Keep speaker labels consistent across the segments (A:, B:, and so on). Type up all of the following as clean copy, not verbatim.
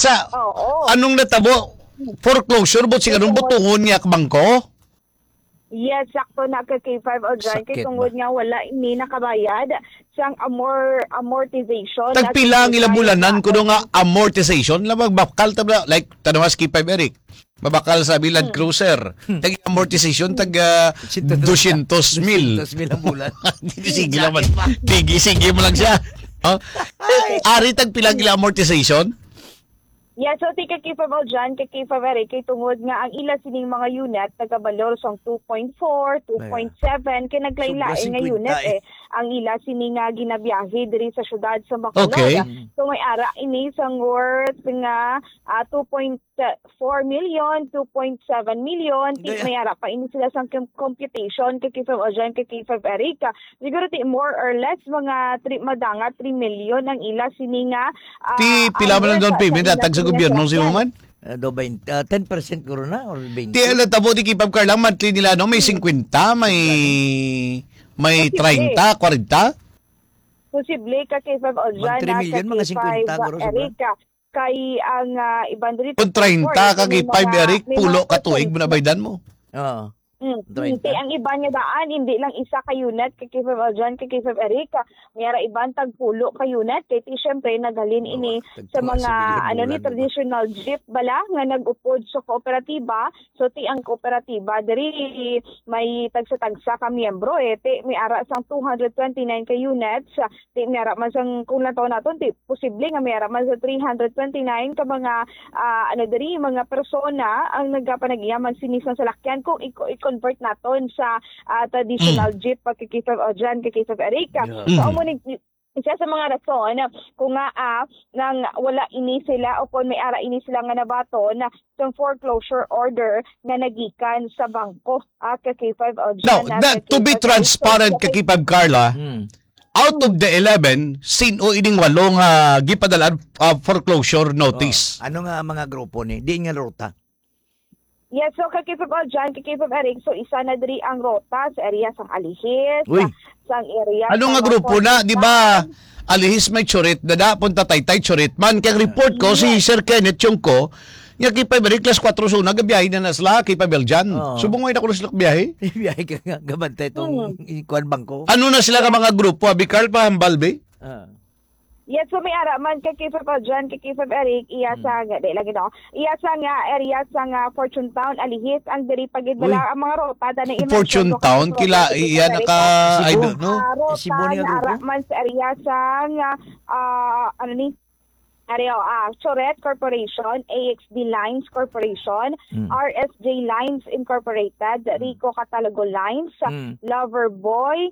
A: Sa
B: Oo.
A: anong natabo? Foreclosure ba siya? Anong butungon niya bangko?
B: Yes, sakto na ka K5 o dyan.
C: Sakit
B: Kaya tungod nga wala ini nakabayad siyang amortization.
A: Tagpila ang ilang bulanan kuno nga amortization lamang bakal tabla like tanong skip 5 Eric. Mabakal sa Land Cruiser. Tag amortization tag 200,000.
C: 200,000 ang bulan.
A: Sige naman. Sige mo lang siya. Ari tag pilang ilang amortization?
B: Yeah, so tika K5 o dyan, K5 Eric, kay tungod nga ang ila sining mga unit, nagabalor song 2.4, 2.7, kay naglaylain nga unit ang ila sining nga ginabiyahe diri sa syudad sa Bacolod.
A: Okay.
B: So may ara ini sang worth nga 2.4 million, 2.7 million, may ara pa ini sila sang computation kay K5 o dyan, kay K5 Eric. Siguro ti more or less mga 3 million ang ila sining nga
A: Pila man ang down payment tag sa gobyerno si Human?
C: 10% corona or 20?
A: Di alam tabo di kipab car lang monthly nila no may 50, may 30, 40.
B: Posible ka kay 5 o dyan
C: Mag 3 million, mga 50 guro sobra.
B: Erika, kay ang ibang dito.
A: Kung 30 ka kay 5 Eric, pulo ka tuig mo na baydan mo.
C: Oo.
B: 30. Ang iba niya daan, hindi lang isa ka unit kay K5 o dyan, kay K5 Erika. Mayara ibang tagpulo ka unit. Kay syempre naghalin ini sa mga traditional jeep bala nga nag-upod sa kooperatiba. So ti ang kooperatiba diri may tagsa-tagsa ka miyembro ti may ara sang 229 ka units. Ti may ara man sang kung lantaw naton ti posible nga may ara man sa 329 ka mga diri mga persona ang nagapanagiyaman sinisang salakyan kung convert naton sa traditional jeep pagkikita o dyan kikita Erika. So umunig isa sa mga rason kung nga nang wala ini sila o kung may ara ini sila nga nabaton ng foreclosure order na nagikan sa bangko kay K5 o dyan.
A: Now, to be transparent kakipag Carla, out of the 11, sino ining walong gipadalan foreclosure notice?
C: Ano nga mga grupo ni? Di nga ruta.
B: Yes, so kakipag o dyan, kakipag Eric, so isa na diri ang rota sa area sang Alihis, sang area.
A: Ano nga grupo na, di ba? Alihis may churit, dada punta Taytay churit man. Kaya report ko si Sir Kenneth Chongko, nga kipay Eric, class 4 suna, gabiyahe na nasla, kipay Beljan. Subong mo na ko nasla biyahe.
C: Biyahe ka nga, gabantay itong ikuan bangko.
A: Ano na sila ka mga grupo? Abikal pa, Hambalbe?
B: Yes, so may ara man kay K5 o dyan, kay K5 Eric, iya sa nga, iya sa nga area sa nga Fortune Town, Alihis, ang diri pagidala ang mga rota na
A: Fortune Town, kila iya naka, I don't know.
B: Rota na ara man sa area sa nga, Choret Corporation, AXD Lines Corporation, RSJ Lines Incorporated, Rico Catalogo Lines, Loverboy,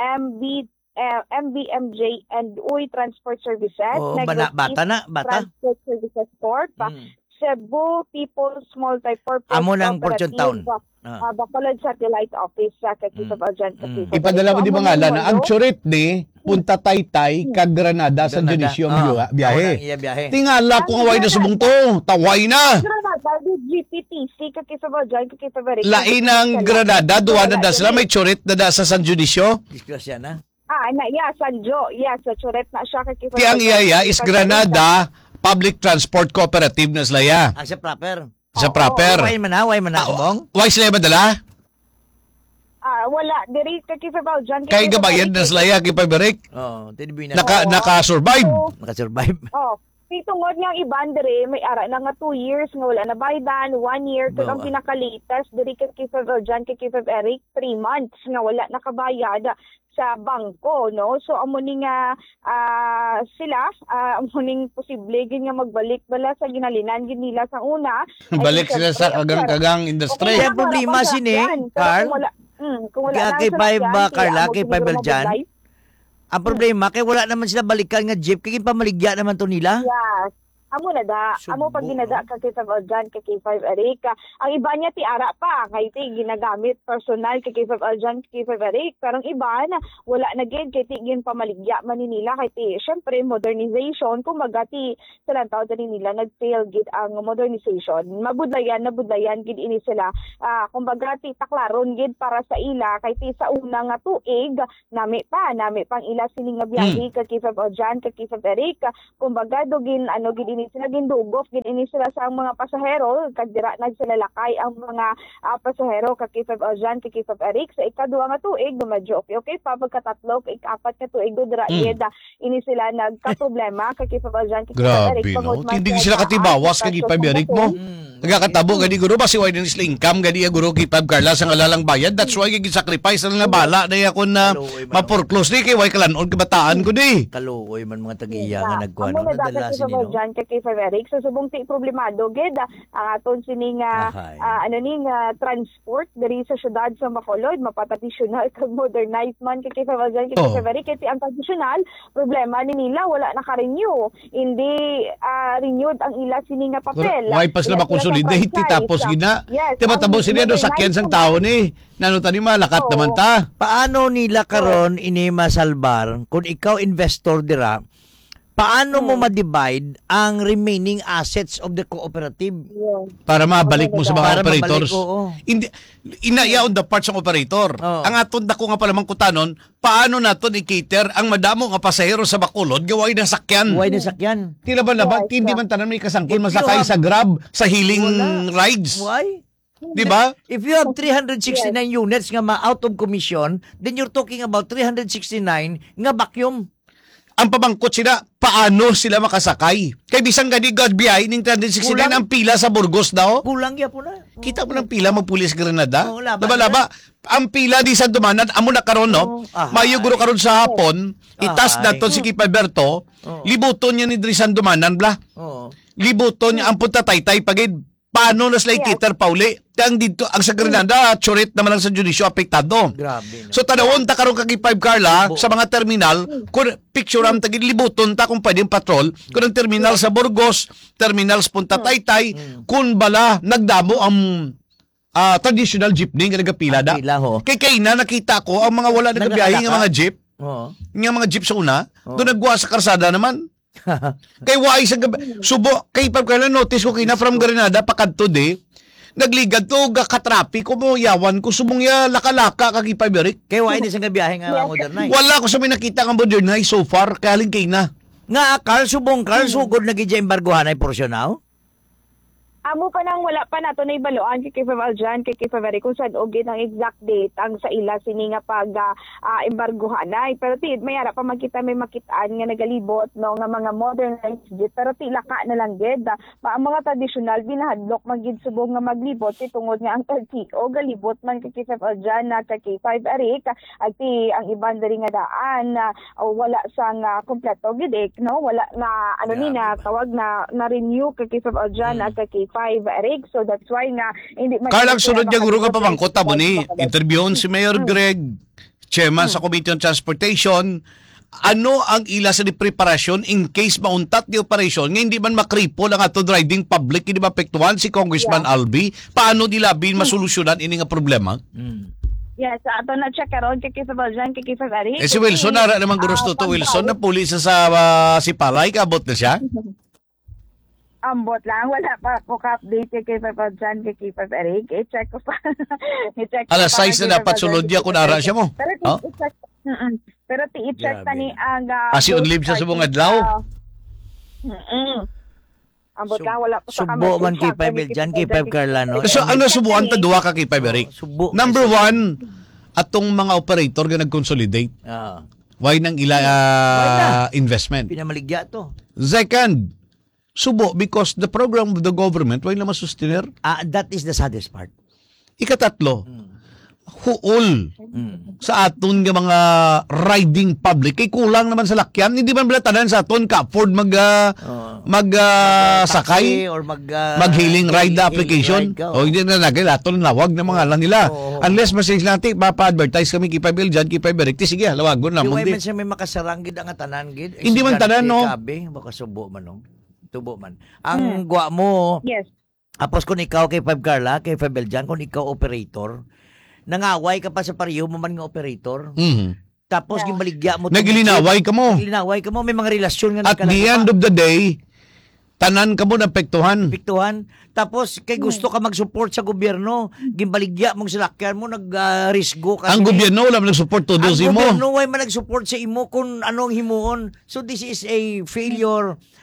B: MBMJ and UI Transport Services,
C: bata
B: Transport Services Corp, Cebu People's Multipurpose
C: Amo ng Fortune Town.
B: Bacolod Satellite Office sa Kakita Bajan.
A: Ipadala mo di mga na ang churit ni punta Taytay kag Granada sa Dionisio biyahe. Tingala ko nga way na subong to, taway na.
B: Granada GPTC Kakita Bajan, Kakita Barik.
A: Lain ang Granada, duwa na da sila may churit na da sa San Dionisio.
C: Disgrasya na.
B: Sanjo. Sa churet na siya Kakita.
A: Kaya ang iya is Granada Public Transport Cooperative na slaya.
C: Sa proper.
A: Sa proper.
C: Why man na subong?
A: Why sila madala?
B: Wala. Diri Kakita Bajan.
A: Kaya gabayad na slaya kay Paberik.
C: Tinibi na.
A: Naka-survive.
C: Naka-survive.
B: Tungod nga iban diri may ara na nga 2 years nga wala na baydan, 1 year kung ang pinaka-latest diri kay K5 Bajan, kay K5 Eric 3 months nga wala nakabayad sa bangko, no? So amuning nga sila amuning posible gid nga magbalik bala sa ginalinan gid nila sa una.
A: Balik sila sa kagang industry.
C: Kaya problema sini, Carl.
B: Kung wala
C: kay 5 Carla, kay 5 Beljan. Ang problema kay wala naman sila balikan nga jeep kay pamaligya naman to nila.
B: Yes. Amo na da. Amo pag ginada ka kay Aljan kay K5 Eric. Ang iba niya ti ara pa kay ti ginagamit personal kay K5 Aljan kay K5 Eric. Pero ang iba na wala na gid kay ti gin pamaligya man nila kay ti syempre modernization kumaga ti sa lantaw din nila nag-fail gid ang modernization. Nabudlayan gid ini sila. Kumbaga ti taklaron gid para sa ila kay ti sa una nga tuig nami pang ila sining nga biyahe kay K5 Aljan kay K5 Eric. Kumbaga dugin gid ini ini sila gindugop gid ini sila sa ang mga pasahero kag dira nag sila lakay ang mga pasahero kag K5 Aljan kag K5 Eric sa ikaduha nga tuig dumadyo okay pa pagkatatlo kag ikapat nga tuig do dira ini sila nagka-problema kag K5 Aljan kag K5 Eric
A: Grabe, no? Hindi sila katibawas kag K5 Eric mo. Nagkakatabo gani guro basi why din sila income gani guro K5 Carla sa ngalalang bayad. That's why gi-sacrifice na bala na ako na ma-foreclose ni kay why kalanon kabataan ko di.
C: Kaluoy man mga tag-iya nga nagkuhan.
B: Amo na dapat sa mga dyan kay K5 Eric. So subong ti problemado gid ang aton sining transport diri sa syudad sa Bacolod mapatradisyonal kag modernized man kay K5 Aljan kay K5 Eric kay ang tradisyonal problema ni nila wala naka-renew. Hindi renewed ang ila sini nga papel.
A: Why pas na makonsolidate tapos gina. Diba tabo sila do sakyan sang tao ni. Nano tani malakat naman ta.
C: Paano nila karon ini masalbar kung ikaw investor dira? Paano mo ma-divide ang remaining assets of the cooperative?
A: Para mabalik mo sa mga operators.
C: Hindi
A: Inaya on the parts ng operator. Ang aton dako nga palamang kutanon, paano naton i-cater ang madamo nga pasahero sa Bacolod gaway na sakyan?
C: Huwag na sakyan.
A: Tila ba labag? Hindi man tanan may kasangkol masakay sa Grab, sa healing rides.
C: Why?
A: Di ba?
C: If you have 369 units nga out of commission, then you're talking about 369 nga vacuum.
A: Ang pamangkot sila, paano sila makasakay? Kay bisang gani God biyahe ning 369 ang pila sa Burgos daw.
C: Kulang ya po na.
A: Kita mo ng pila magpulis Granada.
C: Laban
A: Laba-laba. Ang pila di San Dumanan, amo na karon no. Mayo guro karon sa hapon, itas naton si Kipaberto, libuton niya ni Dri San Dumanan bla. Libuton niya ang punta Taytay pagid. Paano na sila ikiter pauli? Ang dito ang sa Granada, chorit naman lang sa judisyo apektado.
C: Grabe.
A: So tanawon ta karon kag 5 Carla sa mga terminal, kung picture am tagid libuton ta kung pwedeng patrol, kung ang terminal sa Burgos, terminal sa Punta Taytay, kung bala nagdamo ang traditional jeepney nga nagapila da. Kay na nakita ko ang mga wala nagabiyahe nga mga jeep. Nga mga jeep sa una, doon nagwa sa karsada naman. Kay wais sa gabi. Subo, kay pagkala notice ko kina from Granada pakadto de. Nagligad to ka-traffic ko mo yawan ko subong ya laka-laka kag ipaberik.
C: Kay wais ni sa gabiyahe nga modernize.
A: Wala ko sa may nakita nga modernize so far kaling kay na.
C: Nga Carl subong Carl sugod na gid embargohan ay porsyonaw.
B: Amo pa nang wala pa nato na ibaloan kay K5 Aljan kay K5 Eric kung saan og ang exact date ang sa ila sini nga pag embargohan ay pero ti mayara pa magkita may makitaan nga nagalibot no nga mga modernized jet pero ti laka na lang gid ang mga traditional binahadlok magid subong nga maglibot ti tungod nga ang o galibot man kay K5 Aljan na kay K5 Eric at ti ang iban diri nga daan wala sang kompleto gid no wala na ni na tawag na renew kay K5 Aljan at kay K5 Eric. So that's why nga hindi man
A: Karang sunod niya guro ka pamangkot tabo ni interviewon si Mayor Greg, chairman sa Committee on Transportation. Ano ang ila sa preparasyon in case mauntat di operation nga hindi man makripol ang ato driving public hindi maapektuhan si Congressman Albi? Paano nila bin masolusyonan ini nga problema?
B: Yes, ato na check karon kay K5 Aljan kay K5 Eric.
A: Si Wilson nara naman gusto to Wilson na pulis sa si Palay kabot na siya.
B: Ambot lang, wala pa ako ka-update kay K5 Aljan, kay K5 Eric. I-check ko pa.
A: Alas 6 na dapat sulod niya kung ara siya mo.
B: Pero i-check ta ni ang...
A: Kasi on leave siya sa buong adlaw.
B: Ambot lang, wala pa sa
C: Subo man K5 Aljan, K5 Carla, no?
A: So, ano subuan ta duwa ka K5 Eric? Number 1, atong mga operator nga nag-consolidate. Why nang ila investment?
C: Pinamaligya to.
A: Second, subo because the program of the government why na masustener.
C: That is the saddest part.
A: Ikatatlo, huol sa aton nga mga riding public kay kulang naman sa lakyan hindi man bala tanan sa aton ka afford sakay
C: or
A: mag-healing ride application o hindi na nagay aton lawag na mga lang nila unless masig natin mapa-advertise kami K5 Aljan K5 Eric sige lawagon na
C: mo
A: di
C: man siya may makasarang gid ang tanan gid
A: hindi man tanan no
C: baka subo man no tubo man ang gwa mo
B: yes
C: apos kung ikaw kay 5 Carla kay 5 Aljan kung ikaw operator nangaway ka pa sa pareho mo man nga operator. Tapos gibaligya mo
A: nagilinaway ka mo
C: may mga relasyon nga
A: at the end of the day tanan ka mo napektuhan
C: tapos kay gusto ka mag-support sa gobyerno gimbaligya mong salakyan mo nag-risgo kasi
A: ang gobyerno wala man nag-support to do si mo
C: ang gobyerno wala man nag-support sa imo kung anong himuon so this is a failure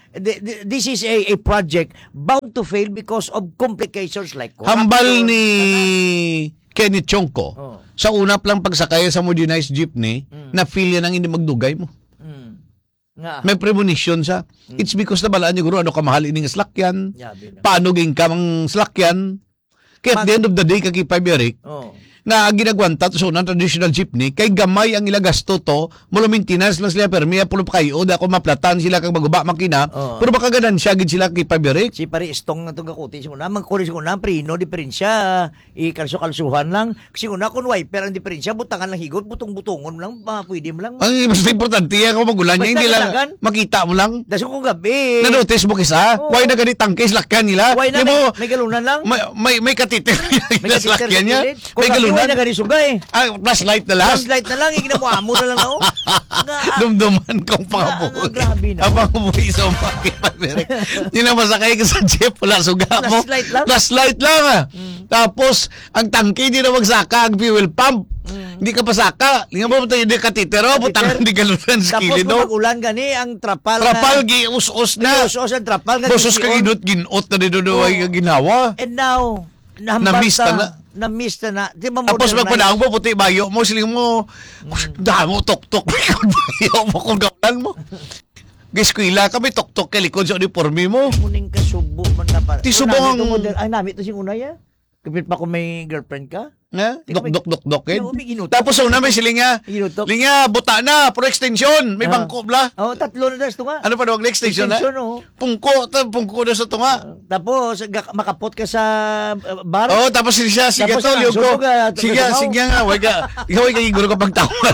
C: this is a project bound to fail because of complications like
A: Hambal
C: corruption.
A: ni Kenneth Chongko,
C: Oh.
A: sa una lang pagsakay sa modernized jeepney, na feel yan ang hindi magdugay mo.
C: Nga.
A: May premonition siya. It's because nabalaan niyo guro ano kamahal ining slakyan.
C: Yabi na.
A: Paano ging ka mang slakyan? Kaya at the end of the day, kakipay Eric,
C: Oh.
A: na ginagwanta so ng traditional jeepney, kay gamay ang ila gasto to, mulo maintenance lang sila permiya, pulo pa kayo, da ako maplatan sila kag maguba makina,
C: Oo.
A: pero baka ganan siya, gid sila kay Eric.
C: Si pare istong nga itong kakuti. Siguna, magkunin siguna, prino, diferensya. Ikalso-kalsuhan lang. Siguna, kung wiper ang diferensya, butangan lang higot, butong-butongon lang, pwede mo lang.
A: Ang mas importante, ako magulan niya,
C: Basta
A: hindi lang,
C: kalagan.
A: makita mo lang.
C: Daso kong gabi.
A: Na-notice mo kisa?
C: Oo.
A: Why na ganit tangke slakyan nila?
C: Why na,
A: Di mo,
C: may galunan lang.
A: may katiter
C: May
A: na slakyan niya.
C: Kung
A: May
C: galunan na
A: galunan.
C: gani sugay.
A: Flashlight na last.
C: Flashlight na lang, iginamuamo na lang ako.
A: Dumduman kong pangabuhi.
C: grabe na.
A: Ang pangabuhi sa umakit. Yun ang masakay ka sa jeep, wala suga mo.
C: Flashlight lang?
A: Flashlight lang ah. Tapos, ang tangke, hindi na magsaka ang fuel pump. Hindi ka pasaka. Hindi mo tayo hindi katitero. Butang hindi galunan sa
C: Tapos
A: kilido.
C: kung ulan gani, ang trapal
A: Trapal,
C: na.
A: gius-us na.
C: Usos ang trapal. nga
A: Busos ka
C: gisiyon.
A: ginot na dito ay ginawa.
C: And now,
A: Na-miss na.
C: Na-miss na. Di ba
A: Tapos
C: modernize?
A: magpanahon mo, puti bayo mo, siling mo, damo, tok-tok, bayo mo kung gawlan mo. Giskwila kami, tok-tok ka likod sa uniforme mo.
C: Muning kasubo man na para.
A: Ti subong-
C: Ay, namit to sing unay ya. Kapit pa kung may girlfriend ka.
A: Nga? Dok-dok-dok-dok.
C: Yung umiginutok.
A: Tapos una may silinga,
C: Ginutok.
A: linga, buta na, pro extension, may
C: Ah.
A: bangko bla.
C: Oh, tatlo na das tunga.
A: Ano pa daw, extension na?
C: Extension, oh.
A: Pungko na sa tunga.
C: Tapos makapot ka sa bar.
A: Oh, tapos siya, sige
C: Tapos
A: to,
C: ang
A: liog ko.
C: sunog,
A: Sige,
C: tumaw.
A: sige nga, wag ka. Ikaw ay kagiguro ka pagtawas.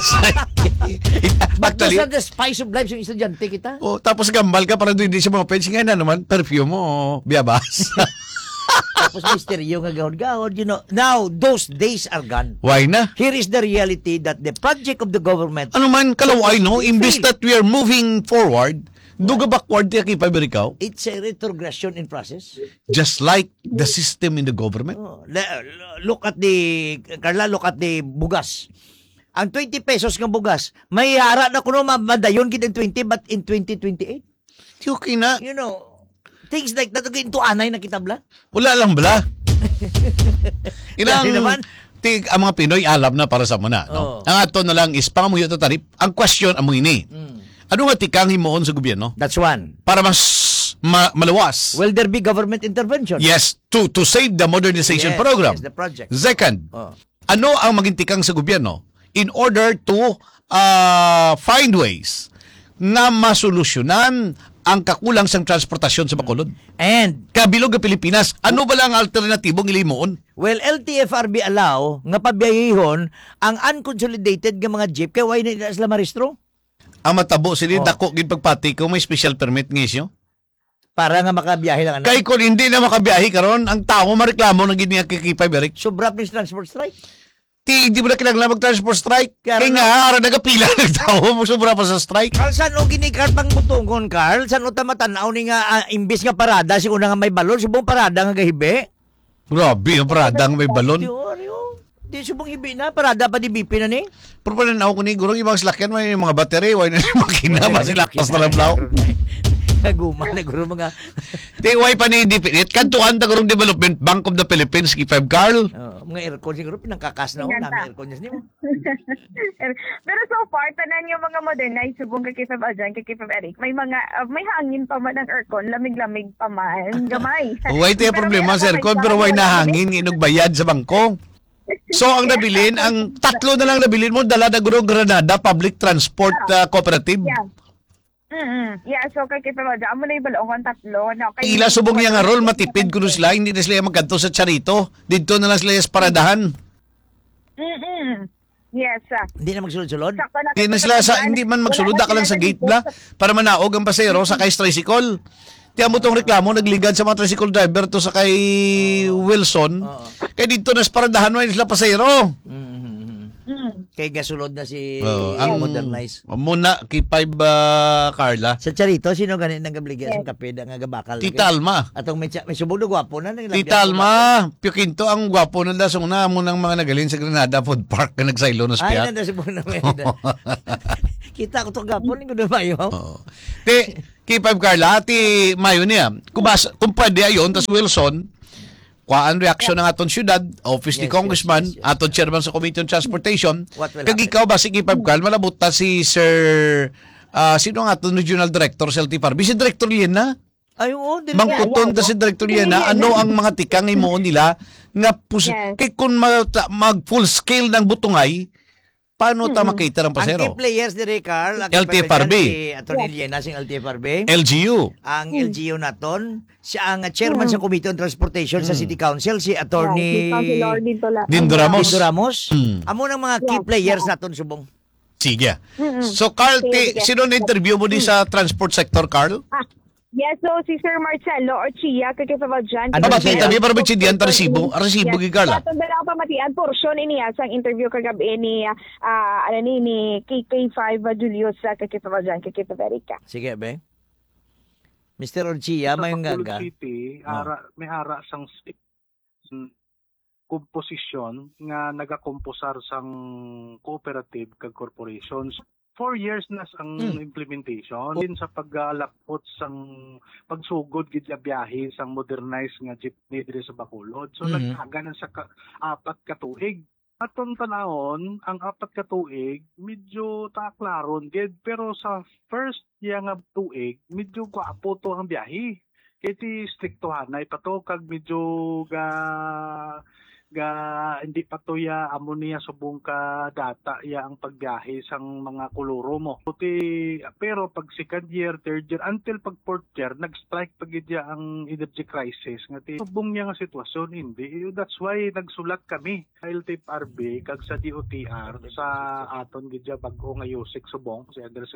C: But
A: Actually,
C: those are the spice of life yung estudyante kita.
A: oh, tapos gambal ka para doon hindi siya mga pens. Nga na naman, perfume mo, biyabas.
C: Tapos misteryo nga gahod-gahod. You know, now, those days are gone.
A: Why na?
C: Here is the reality that the project of the government
A: Ano man, kalaway, no? Imbis
C: Fail.
A: that we are moving forward, duga backward tiya kay Paberikaw,
C: it's a retrogression in process.
A: just like the system in the government.
C: Oh, look at the Carla, look at the bugas. Ang 20 pesos ng bugas, may hara na kuno madayon gid ang 20 but in 2028.
A: Okay na.
C: You know, things like that into anay na kitabla.
A: Wala lang bala. Ilang
C: Grabe naman.
A: ang mga Pinoy alam na para sa muna. No?
C: Oo.
A: Ang ato na lang is pangamuyo ta tarip. Ang question amo ini. Ano nga tikang himuon sa gobyerno
C: That's one.
A: para mas malawas?
C: Will there be government intervention?
A: Yes, to save the modernization
C: Yes,
A: program.
C: yes, the project.
A: Second,
C: Oh.
A: ano ang maging tikang sa gobyerno in order to find ways na masolusyonan ang kakulang sang transportasyon sa Bacolod?
C: And
A: Kabilog ng Pilipinas, ano ba lang ang alternatibong ilimoon?
C: well, LTFRB allow nga pabiyahihon ang unconsolidated nga mga jeep kay why na sila maristro
A: Ang matabo sila,
C: Oh.
A: dako gid pagpati kung may special permit ngisyo.
C: para nga makabiyahe lang
A: Kay kung hindi na makabiyahe karon, ang tao mareklamo ng gini kikipay Eric.
C: Sobra please transport strike.
A: Hindi mo na kailangan mag-transport strike.
C: Kaya
A: Kaya nga, ara nagapila ng tao, sobra pa sa strike.
C: Carl, saan o ginikar pang butungon, Carl? Saan o tamatanaw ni nga imbis nga parada, si una nga may balon, subong parada nga gahibi?
A: Grabe, ang paradang may balon.
C: Di subong hibi na, parada pa di BP na ni.
A: Pero pa rin ako ni Gurong, ibang slakyan, may mga battery, may na makina, masilakas na lang blaw.
C: Naguma na guro mga...
A: Tiway pa ni DPNet, kantuan ta Gurong Development Bank of the Philippines, K5 Carl.
C: mga aircon siguro, pinangkakas na ako,
B: Ganda.
C: namin aircon niya mo.
B: Pero so far, tanan yung mga modernized subong kay Kifab Adjan, kay Kifab Eric, may mga, may hangin pa man ang aircon, lamig-lamig pa man, gamay.
A: Huwag tayo
B: Pero
A: problema
B: may
A: sa
B: ako,
A: aircon,
B: may
A: pero way
B: bago,
A: nahangin, inugbayad sa bangko. So, ang nabilin, ang tatlo na lang nabilin mo, dala na Gurong Granada Public Transport Cooperative.
B: Yeah. Yeah, so kay Kifab Adjan, amo na yung balong ang tatlo. No? Kay-
A: Ila subong niya nga rol, matipid ko sila, hindi na sila magkanto sa Charito. Dito na lang sila sa paradahan.
B: Yes.
C: Hindi na magsulod-sulod?
B: Sakto na-
A: Hindi na sila sa, hindi man magsulod ka lang sa gate bla, para manaog ang pasero sa kay tricycle. Tiyan mo tong reklamo, nagligad sa mga tricycle driver to sa kay Wilson. Kaya dito na sa paradahan, may sila pasero.
C: Kay gasulod na si
A: Ang
C: modernize.
A: muna, kay 5 Carla.
C: Sa Charito, sino ganit nang gabligyan sa kape nga gabakal?
A: Tita Alma.
C: Atong may subog na gwapo na.
A: Tita Alma, Piukinto, ang gwapo na dasong na mo ng mga nagalin sa Granada Food Park na nagsaylo na
C: Ay,
A: spiat.
C: nanda subog na may. Kita ko to gapon, hindi ko na mayo.
A: Oo. Te, K5 Carla, ati mayo niya. Kung pwede ayon, tas Wilson, kuhaan reaksyon ng aton syudad, office ni
C: Yes,
A: Congressman,
C: yes.
A: aton chairman sa Committee on Transportation.
C: What will
A: Kag
C: happen?
A: ikaw ba si K5 Carla, malabot ta si Sir, sino ang aton regional director sa LTFRB? Si Director Liena.
C: Ay, oo,
A: Mangkuton ta si Director Liena, ano ang mga tikang imo nila nga
B: Yes.
A: kay kung mag full scale ng butungay, paano ta makita ng
C: Ang key
A: pasero?
C: players dire, Carl, ang
A: LTFRB.
C: si Atty. Liena sing LTFRB.
A: LGU.
C: Ang LGU naton, siya ang chairman sa Committee on Transportation sa City Council, si Attorney
B: Si Councilor
A: Dindo Ramos.
C: Dindo Ramos. Amo ng mga key players naton subong.
A: Sige. So Carl,
B: Sige.
A: sino na-interview mo din sa transport sector, Carl?
B: Yes, so si Sir Marcelo Orchia, kakipabal dyan.
C: Ano ba
A: Bakit
C: siya?
A: tabi para magsidiyan ta resibo? Resibo gi Carl.
B: Sa tanda ako pamatian portion iniya sa interview kagabi ni ni KK5 Julius sa kakipabal dyan, kakipabal
C: Sige, be. Mr. Orchia, may
D: Bacolod
C: gaga.
D: City, may ara sang komposisyon nga nagakomposar sang cooperative kag corporations. 4 years na ang implementation din sa paggalapot sang pagsugod gid ya biyahe sang modernized nga jeepney diri sa Bacolod. So nagtaga na sa 4 ka tuig. Aton tanahon, ang 4 ka tuig medyo taklaron gid, pero sa first year nga tuig medyo gwapo to ang biyahe. Kiti striktohanay pa to kag medyo hindi pa to ya ammonia subong ka data ya ang pagbiyahe sang mga kuluro mo. Pero pag second year, third year, until pag fourth year, nag-strike pagid ya ang energy crisis. Nga subong niya nga sitwasyon, hindi. That's why nagsulat kami sa LTFRB kag sa DOTR sa aton gidya bago nga Yusik subong si Andres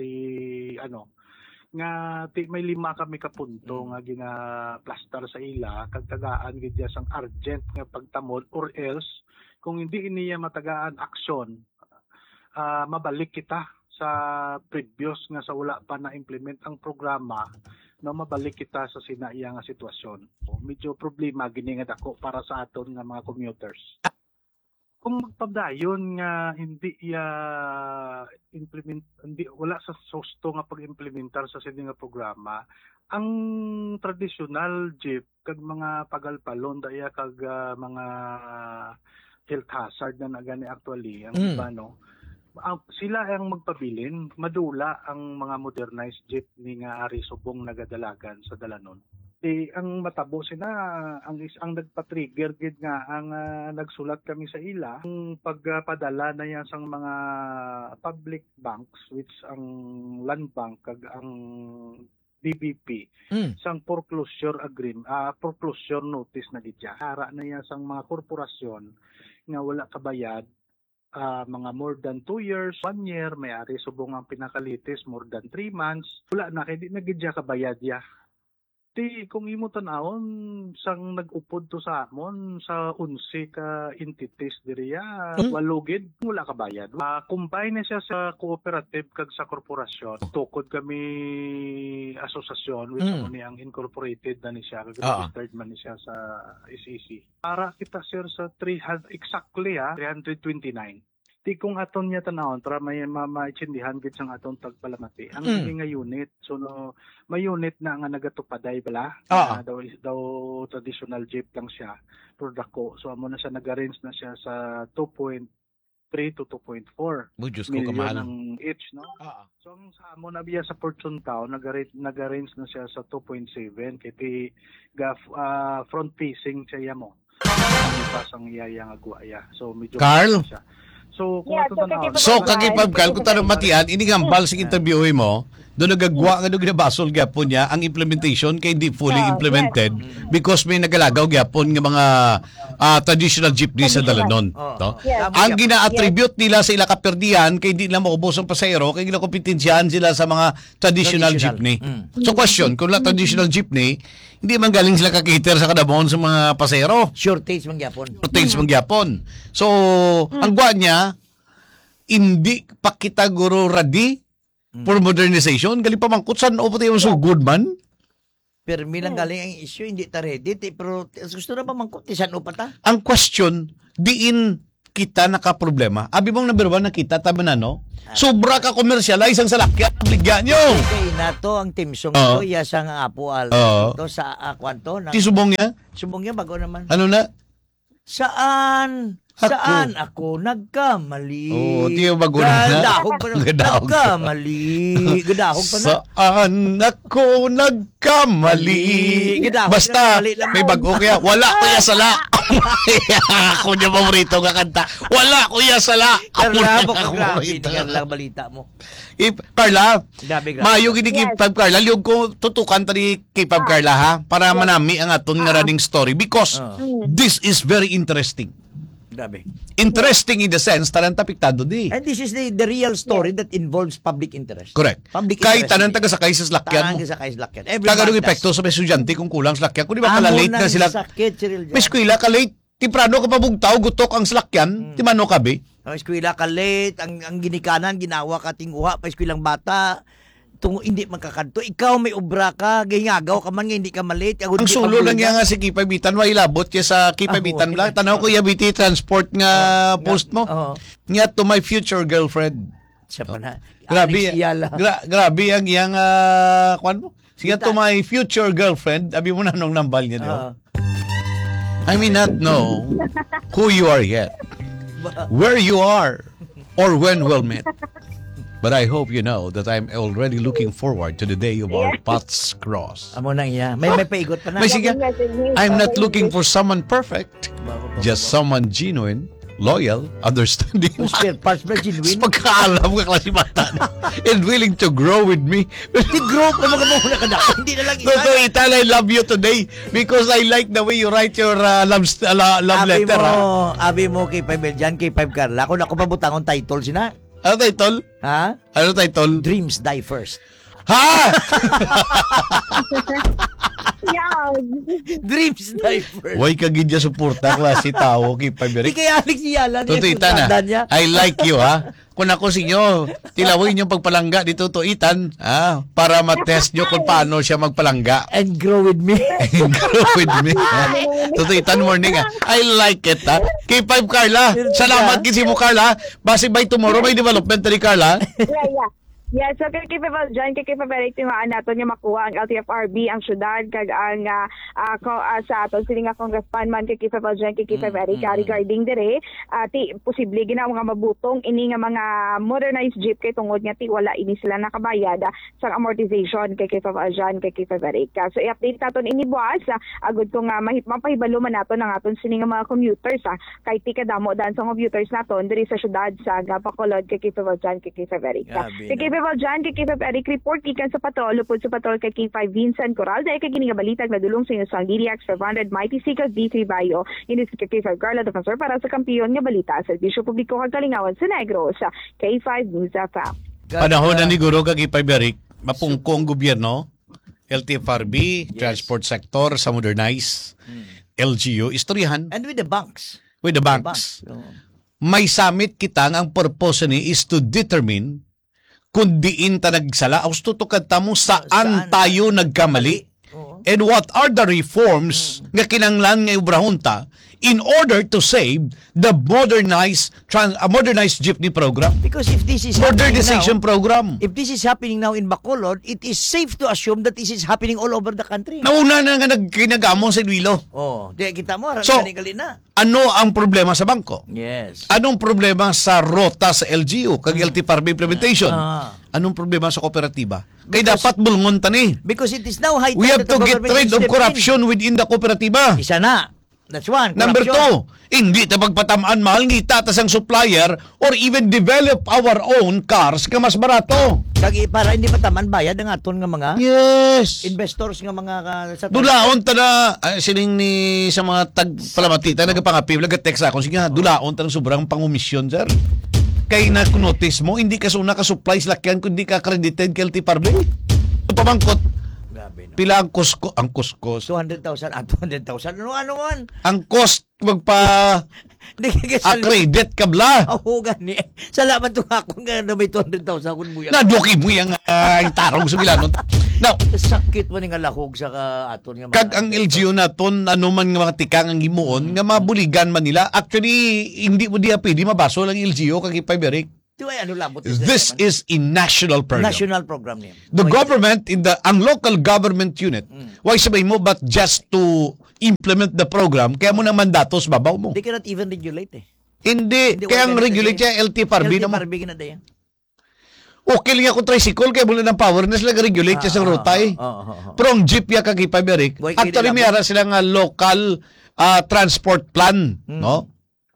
D: nga may 5 kami ka punto nga gina-plaster sa ila kag tagaan gid sang urgent nga pagtamod, or else kung hindi iniya matagaan aksyon, mabalik kita sa previous nga sa wala pa na implement ang programa, no, mabalik kita sa sinaiya nga sitwasyon. Medyo problema gini nga dako para sa aton nga mga commuters. Kung magpadayon nga hindi wala sa susto nga pag-implementar sa sini nga programa, ang traditional jeep kag mga pagalpalon daya kag mga health hazard na nagani actually ang iba, no, sila ang magpabilin, madula ang mga modernized jeep ni nga ari subong nagadalagan sa dalanon. Ang matabo sina ang nagpa-trigger gid nga ang nagsulat kami sa ila ang pagpadala na yan sang mga public banks, which ang land bank kag ang DBP sang foreclosure foreclosure notice na gid ya. Ara na yan sang mga korporasyon nga wala kabayad, mga more than 2 years, 1 year, may ari subong ang pinakalitis more than 3 months, wala na kay di na gid ya kabayad ya. Kung imo tan-awon sang nag-upod to sa amon sa 11 ka entities diriya, walugid wala ka bayad. Combine na siya sa cooperative kag sa korporasyon. Tukod kami asosasyon which ni ang incorporated na ni siya, registered man ni siya sa SEC. Para kita sir sa 300 exactly 329. Kung aton niya tanawon para may maitsindihan gid sang aton tagpalamati ang nga unit, so no, may unit na nga nagatupaday bala, daw traditional jeep lang siya pero dako, so amo na siya nag-arrange na siya sa 2.3 to 2.4 million ang each, no. So ang sa amo na biya sa Fortune Town nag-arrange na siya sa 2.7 kay front facing siya mo pasang iyaya nga guaya, so medyo
A: Carl?
D: siya. So, kung
A: kakipab Carl, kung tanong matian, ini gambal sa interviewin mo, doon nagagwa nga doon ginabasol gyapon niya ang implementation kay hindi fully implemented because may nagalagaw gyapon nga mga traditional jeepney sa dalanon. No? Ang gina-attribute nila sa ila kaperdian kay hindi na maubos ang pasahero kay ginakompetensyahan sila sa mga traditional jeepney. So question, kung la traditional jeepney, hindi man galing sila kakiter sa kadamon sa mga pasahero.
C: Shortage mangyapon.
A: So, ang gwa niya, hindi pa kita guro ready for modernization. Galing pa mangkot saan o pati yung sugod man.
C: Pero milang galing ang issue, hindi ta ready. Pero gusto na ba mangkot? Saan o pa ta?
A: Ang question, diin kita nakaproblema. Abi mong number 1 nakita tabi na no. Sobra ka commercialize ang salakyan. Bligyan nyo.
C: Okay na to ang timsong
A: Oo.
C: to, iya sang apo al.
A: Oo.
C: To sa kwanto na.
A: Ti subong niya?
C: Subong niya bago naman.
A: Ano na?
C: Saan?
A: Ako.
C: Saan ako nagkamali?
A: Oo, di yung bago na.
C: Gadahog pa na.
A: Gadahog.
C: Nagkamali. Gadahog pa na.
A: Saan ako nagkamali?
C: Gadahog na,
A: Basta,
C: mali lang
A: may
C: mo.
A: bago kaya. Wala kuya sala. Ako niya paborito nga kanta. Wala kuya sala. Ako
C: Carla,
A: niya
C: baka grabe.
A: paborito.
C: Hindi lang balita mo.
A: Carla,
C: Grabe, grabe.
A: mayo gini kay Pab Carla, liog ko tutukan tadi kay Pab Carla ha para manami ang aton nga running story because this is very interesting.
C: Grabe.
A: Interesting in the sense tanan tapiktado di.
C: And this is the real story that involves public interest.
A: Correct.
C: Public
A: Kay
C: interest.
A: tanan taga sakay sa salakyan
C: Tanang
A: mo.
C: sa kaislakyan. Every
A: Kaganong
C: month,
A: epekto sa mga estudyante kung kulang salakyan. Kung di ba
C: Amo
A: kala late
C: nang
A: na sila.
C: sakit, Cyril, dyan.
A: May eskwela ka late. Timprano ka pabugtaw, gutok ang salakyan. Timano ka be?
C: Ang eskwela ka late, ang ginikanan, ginawa ka tinguha, pa eskwelang bata, tungo hindi magkakanto. Ikaw may obra ka, gingagaw ka man, nga hindi ka malate.
A: Ang sulo lang yan nga si Kipabitan, way labot kaya sa Kipabitan lang. Tanaw ko yabiti transport nga post mo.
C: Oo.
A: Nga to my future girlfriend.
C: Siya pa na.
A: Grabe,
C: Alex Iyala.
A: grabe ang iyang, kwan mo? Sige to my future girlfriend, abi mo na nung nambal niya, di ba?
C: Oo.
A: I may not know who you are yet, where you are, or when we'll meet. But I hope you know that I'm already looking forward to the day of our paths cross.
C: Amo nang iya. May paigot pa na.
A: May sige, I'm not looking for someone perfect, just someone genuine, loyal, understanding,
C: Spare parts ba, genuine?
A: pagkaalam ka klase bata and willing to grow with me.
C: Di group na muna ka na. Hindi na lang isa.
A: Totoo, Ital, I love you today because I like the way you write your love letter. Ha?
C: Abi mo kay Pabel dyan, kay Pab Carla. Kung ako pabutangon title sina.
A: Ano title?
C: Ha?
A: Ano title?
C: Dreams die first.
A: Ha?
B: Yeah.
C: Dreams die first.
A: Way ka gidya suporta klase tao kay
C: Di
A: Paberic.
C: kay Alex Yala.
A: Totoo, Itan, ha? I like you, ha? Kung ako sa inyo, tilawin yung pagpalangga dito to Itan, para matest nyo kung paano siya magpalangga.
C: And grow with me.
A: And grow with me. Totoo, Itan, morning, ha? I like it, ha? Kay Five Carla, salamat kisi mo, Carla. Base by tomorrow, may development ni Carla.
B: Yeah. Yeah, so kay Kipabal dyan, kay Kipabal timaan nato niya makuha ang LTFRB, ang syudad, kag ang sa aton sila nga congressman man kay Kipabal dyan, kay Kipabal regarding dire, posible gina mga mabutong ini nga mga modernized jeep kay tungod nga ti wala ini sila nakabayad sa amortization kay Kipabal dyan, kay Kipabal. So i-update naton ini buwas, agud ko nga mapahibalo man naton ang aton sini nga mga commuters, kay ti kadamo dan sa commuters naton diri sa syudad sa Bacolod kay Kipabal dyan, kay Kipabal. Kipabal dyan, kay Kipab Eric report ikan sa patrol, upod sa patrol kay King 5 Vincent Coral, dahil kay ginigabalitag na dulong sa inyo sa DDX 500 Mighty Sikas D3 Bayo, ini si Kipab Carla Defensor para sa kampiyon nga balita sa Servisyo Publiko kag Kalingawan sa Negros sa K5 News FM.
A: Panahon na ni Guro kag Paberic, mapungko ang gobyerno, LTFRB, transport sector sa modernize, LGU, istoryahan
C: And with the banks.
A: with the banks. May summit kita nga ang purpose ni is to determine kung diin ta nagsala, gusto to kanta mo saan tayo nagkamali and what are the reforms nga kinanglan nga ibrahunta in order to save the modernized jeepney program,
C: Because if this is happening
A: modernization
C: now,
A: program.
C: if this is happening now in Bacolod, it is safe to assume that this is happening all over the country.
A: Nauna na nga nagkinagamon sa Iloilo.
C: Oh, di kita mo,
A: So,
C: gali na.
A: Ano ang problema sa bangko?
C: Yes.
A: Anong problema sa rota sa LGU kag LTFRB implementation? Anong problema sa kooperatiba? Kay dapat bulngon tani.
C: Because it is now high time
A: We have
C: that
A: to
C: the
A: get
C: government
A: rid
C: will
A: of
C: step
A: corruption within the kooperatiba.
C: in. Isa na. That's one.
A: Number
C: corruption.
A: 2, hindi ta pagpatamaan mahal ngita tas ang supplier or even develop our own cars ka mas barato.
C: Kagi para hindi pa taman bayad ang aton nga mga
A: Yes.
C: investors nga mga sa
A: Dulaon ta na sining ni sa mga tagpalamatita nagapangapil nagatext ako sige nga dulaon ta ng sobrang pangumisyon sir. Kay na-notice mo hindi ka suna ka supplies lakyan kundi ka credited kay LTFRB. Pamangkot
C: Grabe no.
A: pila ang kuskos
C: 200,000 200,000 ano man.
A: ang cost
C: Hindi ka
A: accredit ka bla.
C: Oo, gani. Salamat to ako nga na may 200,000 kun mo yan.
A: Naduki mo yung tarong sa gilanon. Now,
C: Sakit man nga lahog sa aton nga.
A: kag ang LGU naton ano man nga mga tikang ang himuon nga mabuligan man nila. Actually, hindi mo diya pwede mabaso lang LGU kag ipay-berik.
C: Ano labot
A: This is a national program.
C: national program niya.
A: The government ang local government unit, why sabay mo but just to implement the program, kaya mo na mandatos babaw mo.
C: They cannot even regulate eh.
A: Hindi,
C: Hindi,
A: kaya ang
C: wala
A: regulate
C: ganun
A: niya LTFRB na mo.
C: LTFRB na dayan.
A: Okay lang ako tricycle, kaya mula ng power na sila regulate siya sa rutay. Pero ang jeep ya kagipaberik,
C: Boy,
A: actually may ara sila nga local transport plan, no?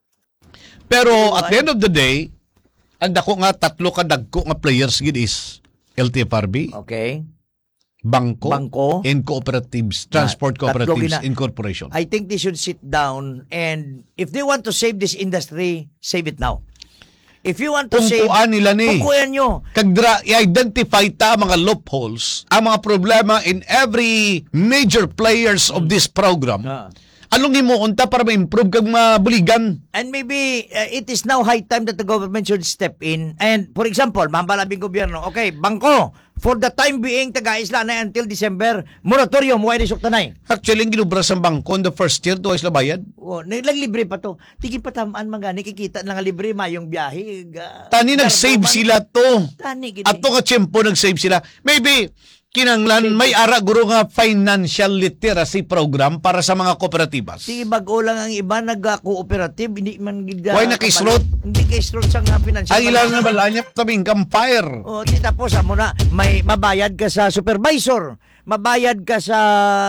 A: Pero at the end of the day, ang dako nga tatlo ka dagko nga players gid is LTFRB,
C: Okay.
A: Bangko,
C: Bangko.
A: and cooperatives, transport
C: Tatlo
A: cooperatives
C: gina-
A: incorporation.
C: I think they should sit down and if they want to save this industry, save it now. If you want to save,
A: Pumpuan nila ni.
C: pumpuan nyo.
A: Kagdra i-identify ta mga loopholes, ang mga problema in every major players of this program. Anong himuunta para ma-improve kag mabuligan?
C: And maybe it is now high time that the government should step in. And for example, mambalabing gobyerno, okay, bangko, for the time being, taga-isla na until December, moratorium, why risok tanay?
A: Actually, ang ginubra sa bangko in the first year, tuwa sila bayad.
C: Oh, libre pa to. Tigi pa tamaan magani, kikita na nga libre, mayong biyahe.
A: Tani nag-save sila to.
C: Tani, gini.
A: At to ka tiyempo nag-save sila. Maybe, kinanglan, may ara guro nga financial literacy program para sa mga kooperatibas.
C: Sige, bago lang ang iba, nag-cooperative, hindi man gida.
A: Why nakisrot?
C: Hindi kaisrot sa nga financial.
A: Ang ilan na balanya, tabing campfire.
C: O, tapos mo na, may mabayad ka sa supervisor, mabayad ka sa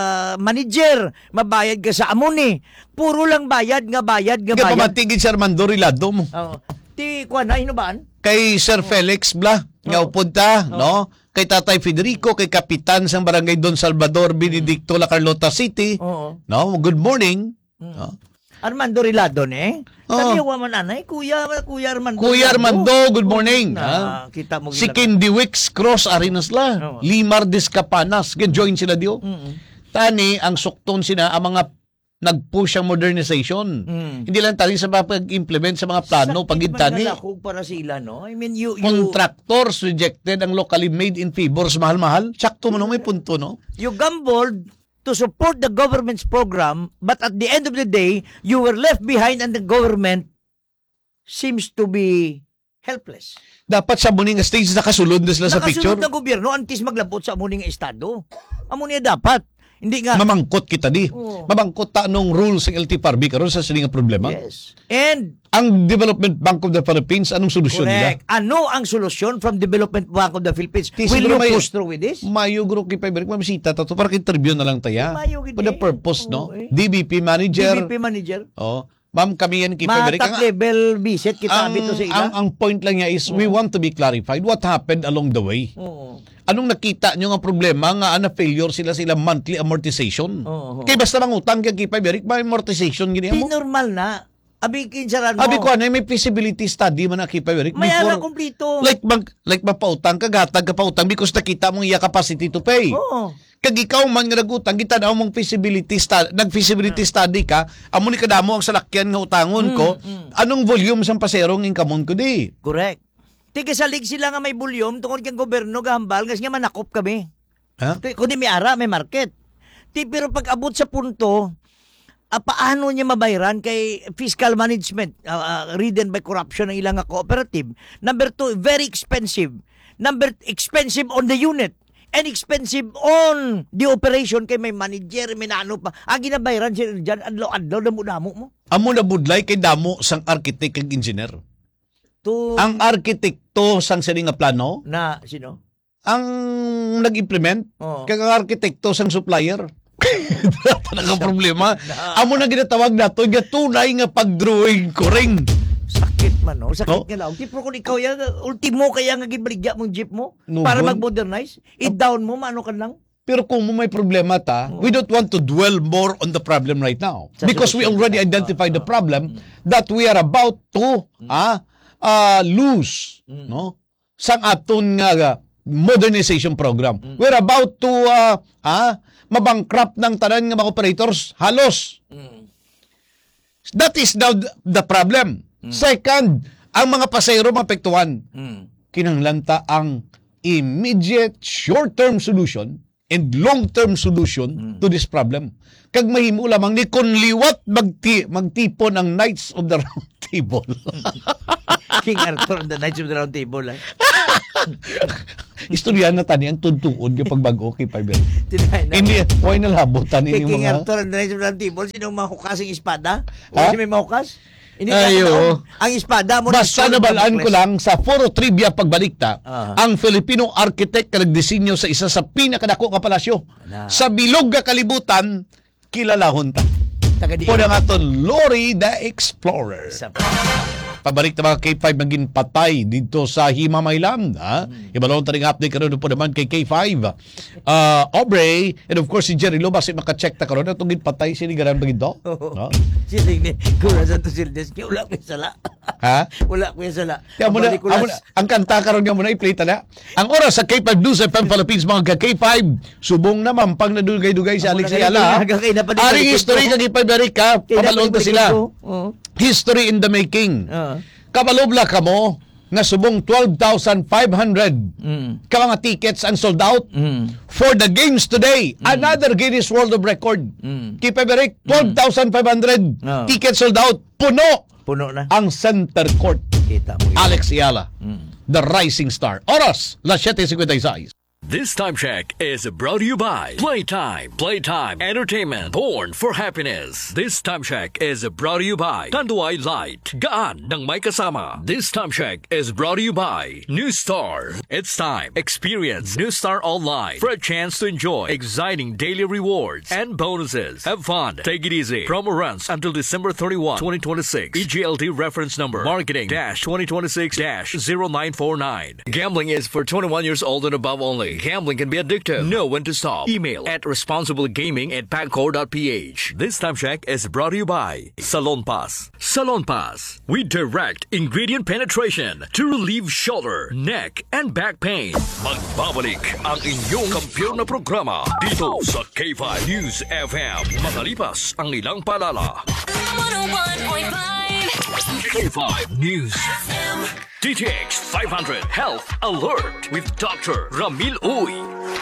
C: manager, mabayad ka sa amuni. Puro lang bayad nga bayad.
A: Kaya pamatigid si Armando Rilado mo.
C: Oo. Ti, kuha na, hinubaan?
A: Kay Sir Felix Bla, nga upunta, no? Kay Tatay Federico, kay Kapitan sang Barangay Don Salvador, Benedicto, La Carlota City.
C: Oo.
A: No? Good morning. No?
C: Armando Rilado, eh?
A: Oo.
C: Sabi yung man anay, Kuya Armando.
A: Kuya Armando, good morning.
C: Na, kita mo
A: Si Candy Wicks Cross Arenas la.
C: Oo.
A: Limar Discapanas, join sila diyo. Tani ang sukton sina ang mga nag-push ang modernization. Hindi lang tani sa pag-implement sa mga plano pag tani.
C: para sila, no? I mean, you
A: Contractors rejected ang locally made in favors mahal-mahal. Sakto mo may punto, no?
C: you gambled to support the government's program, but at the end of the day, you were left behind and the government seems to be helpless.
A: Dapat sa muning stage nakasulod na sila sa picture.
C: Nakasunod na gobyerno antes maglabot sa amuning estado. Amunin dapat. Hindi nga.
A: Mamangkot kita di.
C: Oo.
A: Mamangkot ta anong rules ng LTFRB karon sa sining problema.
C: Yes. And
A: Ang Development Bank of the Philippines, anong solusyon
C: correct.
A: nila?
C: Ano ang solusyon from Development Bank of the Philippines?
A: Di,
C: Will
A: siguro
C: you
A: may-
C: push through with this?
A: Mayo guro kay Paiberik mamisita ta to para interview na lang taya.
C: Mayo gid
A: For the
C: eh.
A: purpose, no?
C: Oo, eh.
A: DBP manager.
C: DBP manager.
A: Oh, ma'am kami yan kay Paiberik.
C: Matak level visit kita
A: Ang,
C: bito sa ila.
A: ang point lang niya is we want to be clarified what happened along the way.
C: Oo.
A: Anong nakita nyo nga problema nga na failure sila monthly amortization?
C: Oo.
A: Kay basta mangutang kay Paiberik, may amortization gini
C: Di
A: mo.
C: normal na. Abi kinsaran mo.
A: Abi ko ano, may feasibility study man na kay Paiberik
C: May ara kumplito.
A: like mapautang kagatag ka pautang because nakita mong iya capacity to pay.
C: Oo.
A: Kag ikaw man nga nagutang kita na mong feasibility study, nag-feasibility study ka, amo ni kadamo ang salakyan nga utangon ko, anong volume sang paserong income ko di?
C: Correct. Tika salig sila nga may volume tungkol kang gobyerno gahambal kasi nga manakop kami.
A: Ha?
C: Kundi may ara, may market. Pero pag abot sa punto, paano niya mabayaran kay fiscal management ridden by corruption ng ilang nga cooperative. Number 2, very expensive. Expensive on the unit and expensive on the operation kay may manager, may naano pa. Ang ginabayaran siya dyan, adlaw-adlaw, damo-damo mo.
A: Amo na budlay kay damo sang architect kag engineer.
C: To,
A: Ang arkitekto sang sini nga plano,
C: na, sino?
A: ang nag-implement,
C: Oo.
A: kag ang arkitekto sang supplier. Talaga problema. Amo na ginatawag nato nga tunay nga pag-drawing kuring.
C: Sakit man, no? Sakit
A: No?
C: nga lang. Tipo kung ikaw yan, ultimo kaya nga gibaligya mong jeep mo
A: No,
C: para
A: bon.
C: mag-modernize, i-down mo, maano ka lang.
A: Pero kung may problema ta, we don't want to dwell more on the problem right now.
C: Sa
A: Because we
C: solusyon.
A: already identified the problem that we are about to lose, no? Sang aton nga modernization program. We're about to mabankrupt ng tanan nga mga operators halos. That is now the problem. Second, ang mga pasahero mapektuhan. Kinanglanta ang immediate short-term solution and long-term solution to this problem. Kag mahimo lamang ni kun liwat magtipon ang Knights of the Round Table.
C: King Arthur and the Knights of the Round Table.
A: Istorya na tani ang tuntuon yung pagbago kay Fiber.
C: Tinay na.
A: Hindi, why nalabutan
C: Kay
A: ini
C: King
A: mga...
C: Arthur and the Knights of the Round Table, sino mahukas ang espada?
A: Ha?
C: Kasi may mahukas? Hindi
A: Ayo.
C: ang espada mo
A: Basta nabalaan ko lang sa Foro Trivia pagbalikta, ang Filipino architect na nagdisenyo sa isa sa pinakadako nga palasyo. Sa bilog nga kalibutan, kilalahon ta. Po na nga to, Lori the Explorer. Pabalik na mga K5 naging patay dito sa Himamaylan. Ibalong taring update karon po naman kay K5. Aubrey, and of course si Jerry Lobas, maka-check ta karon itong patay sinigaran ba gito?
C: Siling ni Kura Santo Sildes, wala ko yung sala.
A: Ha?
C: Wala ko yung sala.
A: Kaya muna, ang kanta karon nga muna i-play ta na. Ang oras sa K5 News FM Philippines mga K5, subong naman pang nadugay-dugay sa Alex Ayala. Aring history kag K5 Erika, pabalon ta sila. History in the making. Kabalobla ka mo na subong 12,500 ka mga tickets ang sold out for the games today. Another Guinness World of Record. K5 Eric, 12,500 tickets sold out. Puno
C: na
A: ang center court.
C: Kita mo yun.
A: Alex Ayala, the rising star. Oras, las 7:56.
E: This time check is brought to you by Playtime. Playtime Entertainment, born for happiness. This time check is brought to you by Tanduay Light. Gaan ng may kasama. This time check is brought to you by New Star. It's time. Experience New Star Online for a chance to enjoy exciting daily rewards and bonuses. Have fun. Take it easy. Promo runs until December 31, 2026. EGLD reference number marketing-2026-0949. Gambling is for 21 years old and above only. Gambling can be addictive. Know when to stop. Email at responsiblegaming@pagcor.ph. This time check is brought to you by Salon Pass. Salon Pass. We direct ingredient penetration to relieve shoulder, neck, and back pain. Magbabalik ang inyong kampiyon na programa dito sa K5 News FM. Makalipas ang ilang paalala.
F: 101.5
E: K5 News FM. DTX 500 Health Alert with Dr. Ramil Uy.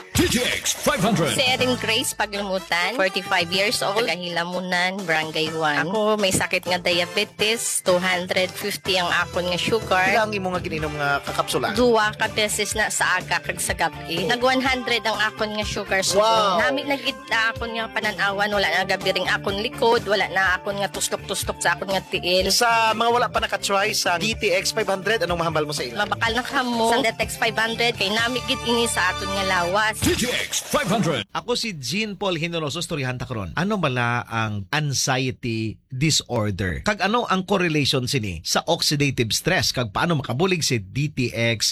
E: DTX 500.
F: Si Erin Grace Paglimutan, 45 years old, Hilamunan, Barangay 1. Ako may sakit nga diabetes, 250 ang akon nga sugar.
G: Ilang imo nga ginom nga kakapsula?
F: Duwa ka beses na sa aga kag sa gabi. Nag 100 ang akon nga sugar. So, nami nagit na akon nga pananawan, wala na gabiring akon likod, wala na akon nga tustok-tustok sa akon nga tiil.
G: Sa mga wala pa nakatry sa DTX 500, anong mahambal mo sa ila?
F: Mabakal na kamo sa DTX 500 kay nami gid ini sa aton nga lawas.
E: DTX 500.
H: Ako si Jean Paul Hinoloso, storyahan ta karon. Ano bala ang anxiety disorder? Kag ano ang correlation sini sa oxidative stress? Kag paano makabulig si DTX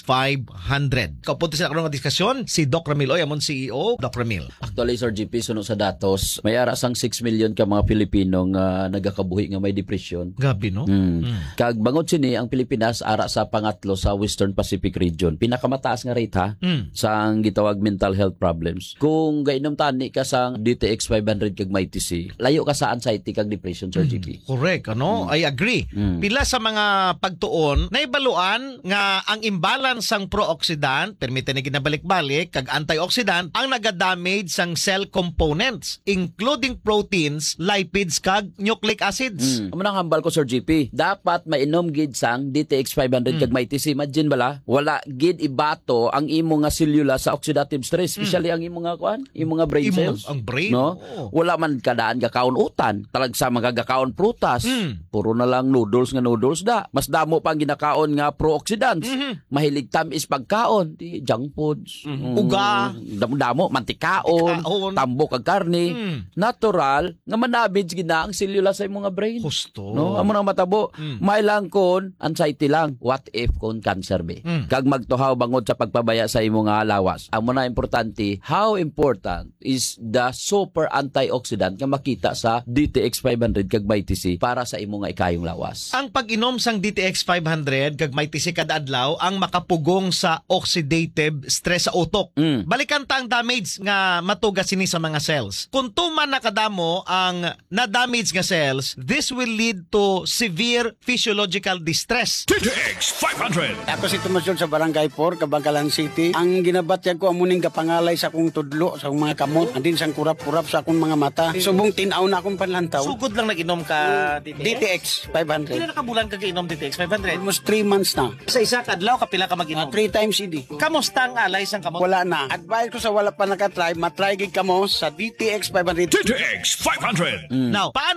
H: 500? Kaupunta sila karon nga diskusyon si Doc Ramil Oy, amon CEO. Doc Ramil.
I: Actually, Sir GP, sunod sa datos, may ara sang 6 million ka mga Pilipino nga nagakabuhi nga may depression.
H: Gabi, no?
I: Kag bangod sini ang Pilipinas ara sa pangatlo sa Western Pacific region. Pinakamataas nga rate ha sa ang gitawag mental health problems. Kung gainom tani ka sang DTX 500 kag may TC, layo ka sa anxiety kag depression, Sir GP.
H: Correct, ano? I agree. Pila sa mga pagtuon, naibaluan nga ang imbalance sang pro-oxidant, permite na ginabalik-balik, kag antioxidant, ang nagadamage sang cell components, including proteins, lipids, kag nucleic acids.
I: Amo nang hambal ko, Sir GP. Dapat mainom gid sang DTX 500 kag may TC. Imagine bala, wala gid ibato ang imo nga selula sa oxidative stress, especially ang imo nga kuan, imo nga brain cells.
H: Ang brain,
I: no? Wala man kadaan gakaon utan, talag sa mga gakaon prutas. Puro na lang noodles da. Mas damo pang ginakaon nga pro-oxidants. Mahilig tamis pagkaon, di junk foods.
H: Uga,
I: damo mantikaon, tambok kag karne. Natural nga manabig gina ang selula sa imong nga brain.
H: Husto.
I: No, amo nang matabo. May lang kon anxiety lang. What if kon cancer be? Kag magtuhaw bangod sa pagpabaya sa imong nga lawas. Amo na importante, how important is the super antioxidant nga makita sa DTX 500 kag kag may tisi para sa imo nga ikayong lawas.
H: Ang pag-inom sang DTX 500 kag may tisi kada adlaw ang makapugong sa oxidative stress sa utok. Balikan ta ang damage nga matuga sini sa mga cells. Kung tuman nakadamo ang na-damage nga cells, this will lead to severe physiological distress.
E: DTX 500.
J: Ako si Tomasyon sa Barangay 4, Kabangkalan City. Ang ginabatyag ko amuning kapangalay sa akong tudlo, sa akong mga kamot, andin sang kurap-kurap sa akong mga mata. Subong tinaw na akong panlantaw.
G: Sugod lang nag-inom ka
J: DTX
G: Pila
J: 500.
G: na kabulan ka inom DTX 500?
J: Almost 3 months na.
G: Sa isa kadlaw kapila ka mag-inom.
J: 3 times idi.
G: Kamusta ang alay sang kamot?
J: Wala na. Advice ko sa wala pa nakatry, matry gid kamo sa DTX 500.
E: DTX 500.
H: Now, paano